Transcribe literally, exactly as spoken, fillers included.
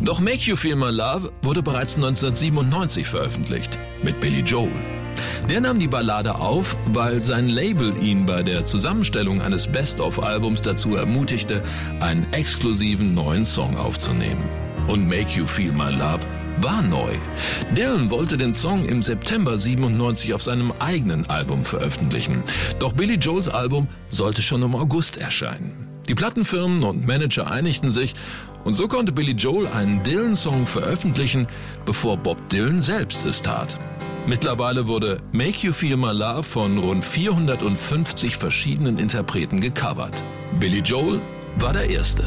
Doch Make You Feel My Love wurde bereits neunzehnhundertsiebenundneunzig veröffentlicht, mit Billy Joel. Der nahm die Ballade auf, weil sein Label ihn bei der Zusammenstellung eines Best-of-Albums dazu ermutigte, einen exklusiven neuen Song aufzunehmen. Und Make You Feel My Love war neu. Dylan wollte den Song im September siebenundneunzig auf seinem eigenen Album veröffentlichen. Doch Billy Joels Album sollte schon im August erscheinen. Die Plattenfirmen und Manager einigten sich und so konnte Billy Joel einen Dylan-Song veröffentlichen, bevor Bob Dylan selbst es tat. Mittlerweile wurde Make You Feel My Love von rund vierhundertfünfzig verschiedenen Interpreten gecovert. Billy Joel war der Erste.